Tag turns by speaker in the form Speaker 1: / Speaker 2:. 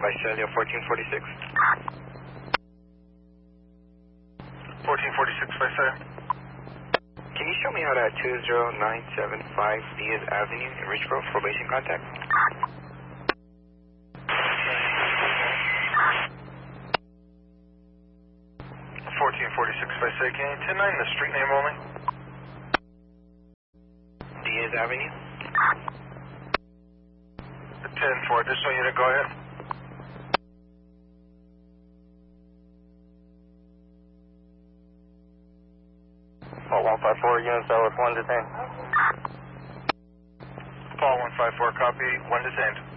Speaker 1: Visalia 1446.
Speaker 2: 1446 Visalia.
Speaker 1: Can you show me how to 20975 Diaz Avenue in Richgrove, probation contact?
Speaker 2: 1446 Visalia. Can you 10-9 the street name only?
Speaker 1: Diaz Avenue.
Speaker 2: The 10-4, additional unit, go ahead.
Speaker 3: Paul 154, unit cell with 1 detained.
Speaker 2: Paul 154, copy, 1 detained.